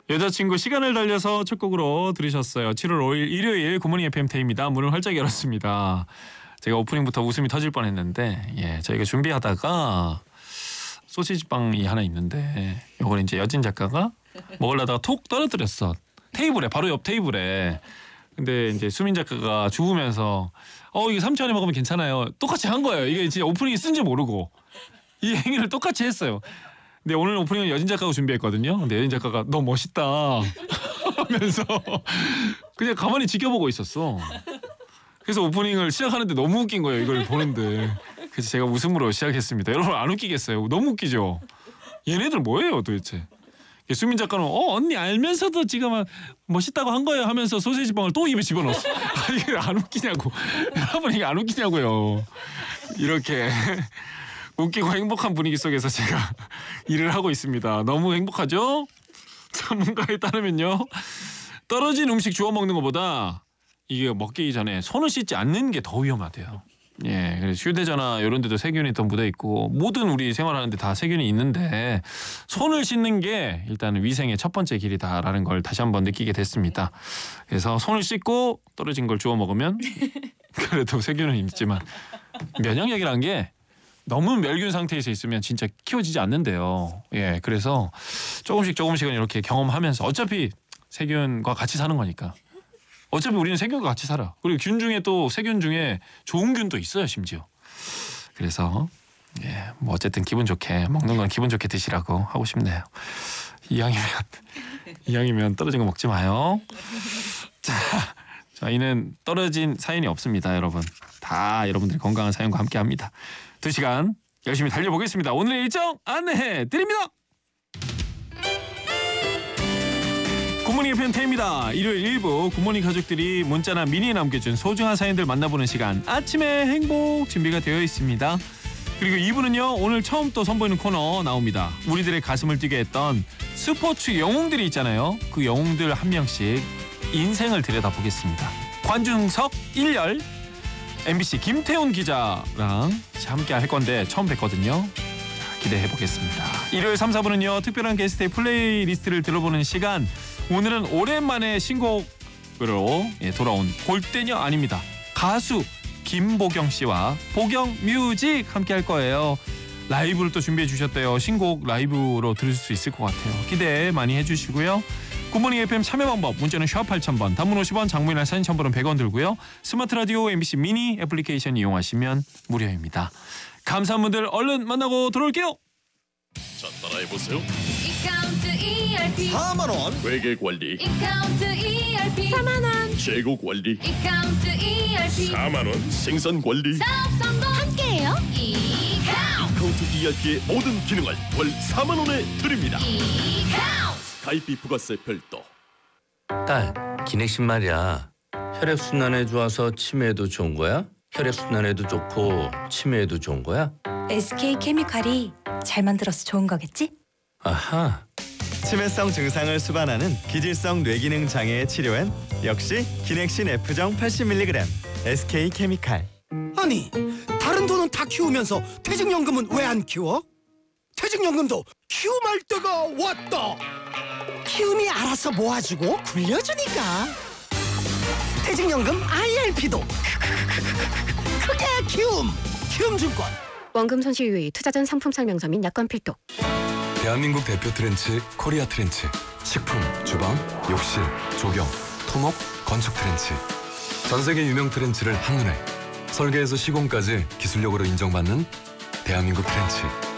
여자친구 시간을 달려서 첫 곡으로 들으셨어요. 7월 5일 일요일 굿모닝 FM 데이입니다. 문을 활짝 열었습니다. 제가 오프닝부터 웃음이 터질 뻔했는데 저희가 준비하다가 소시지빵이 하나 있는데 이걸 이제 여진 작가가 먹으려다가 톡 떨어뜨렸어. 테이블에, 바로 옆 테이블에. 근데 이제 수민 작가가 죽으면서 이게 3초 안에 먹으면 괜찮아요. 똑같이 한 거예요. 이게 진짜 오프닝이 쓴지 모르고 이 행위를 똑같이 했어요. 근데 오늘 오프닝은 여진 작가가 준비했거든요. 근데 여진 작가가 너 멋있다 하면서 그냥 가만히 지켜보고 있었어. 그래서 오프닝을 시작하는데 너무 웃긴 거예요. 이걸 보는데. 그래서 제가 웃음으로 시작했습니다. 여러분 안 웃기겠어요? 너무 웃기죠? 얘네들 뭐예요 도대체? 수민 작가는 언니 알면서도 지금 멋있다고 한 거예요 하면서 소세지빵을 또 입에 집어넣었어. 이게 안 웃기냐고. 여러분 이게 안 웃기냐고요. 이렇게 웃기고 행복한 분위기 속에서 제가 일을 하고 있습니다. 너무 행복하죠? 전문가에 따르면요. 떨어진 음식 주워 먹는 것보다 이게 먹기 전에 손을 씻지 않는 게 더 위험하대요. 그래서 휴대전화 이런 데도 세균이 또 묻어 있고 모든 우리 생활하는데 다 세균이 있는데 손을 씻는 게 일단은 위생의 첫 번째 길이다라는 걸 다시 한번 느끼게 됐습니다. 그래서 손을 씻고 떨어진 걸 주워 먹으면 그래도 세균은 있지만 면역력이라는 게 너무 멸균 상태에서 있으면 진짜 키워지지 않는데요. 그래서 조금씩은 이렇게 경험하면서 어차피 세균과 같이 사는 거니까. 어차피 우리는 세균과 같이 살아. 그리고 균 중에 또 세균 중에 좋은 균도 있어요 심지어. 그래서 뭐 어쨌든 기분 좋게 먹는 건 기분 좋게 드시라고 하고 싶네요. 이왕이면 떨어진 거 먹지 마요. 자, 저희는 떨어진 사연이 없습니다 여러분. 다 여러분들이 건강한 사연과 함께합니다. 2시간 열심히 달려보겠습니다. 오늘의 일정 안내해 드립니다. 굿모닝 FM 태입니다. 일요일 1부 굿모닝 가족들이 문자나 미니에 남겨준 소중한 사연들 만나보는 시간 아침의 행복 준비가 되어 있습니다. 그리고 2부는요 오늘 처음 또 선보이는 코너 나옵니다. 우리들의 가슴을 뛰게 했던 스포츠 영웅들이 있잖아요. 그 영웅들 한 명씩 인생을 들여다보겠습니다. 관중석 1열 MBC 김태훈 기자랑 함께 할 건데 처음 뵀거든요. 기대해 보겠습니다. 일요일 3, 4부는요 특별한 게스트의 플레이리스트를 들어보는 시간. 오늘은 오랜만에 신곡으로 돌아온 골대녀 아닙니다. 가수 김보경 씨와 보경 뮤직 함께 할 거예요. 라이브를 또 준비해 주셨대요. 신곡 라이브로 들을 수 있을 것 같아요. 기대 많이 해주시고요. 굿모닝 FM 참여 방법 문자는 샵 8000번 단문 50원 장문이나 사진 첨부는 100원 들고요. 스마트 라디오 MBC 미니 애플리케이션 이용하시면 무료입니다. 감사한 분들 얼른 만나고 들어올게요. 자 따라해보세요. 이카운트 ERP 4만원 회계관리 이카운트 ERP 4만원 재고관리 이카운트 ERP 4만원 생산관리 사업 성공 함께해요. 이카운트 ERP의 모든 기능을 월 4만원에 드립니다. 이카운트 가입비 부가세 별도. 딸, 기내식 말이야. 혈액순환에 좋아서 치매에도 좋은 거야? 혈액순환에도 좋고 치매에도 좋은 거야? SK케미칼이 잘 만들어서 좋은 거겠지? 아하. 치매성 증상을 수반하는 기질성 뇌기능 장애의 치료엔 역시 기넥신 F정 80mg SK케미칼. 아니, 다른 돈은 다 키우면서 퇴직연금은 왜 안 키워? 퇴직연금도 키움할 때가 왔다. 키움이 알아서 모아주고 굴려주니까. 퇴직연금 IRP도 크게 키움증권. 원금 손실 유의, 투자 전 상품 설명서 및 약관 필독. 대한민국 대표 트렌치 코리아 트렌치. 식품, 주방, 욕실, 조경, 토목, 건축 트렌치. 전 세계 유명 트렌치를 한눈에 설계에서 시공까지 기술력으로 인정받는 대한민국 트렌치.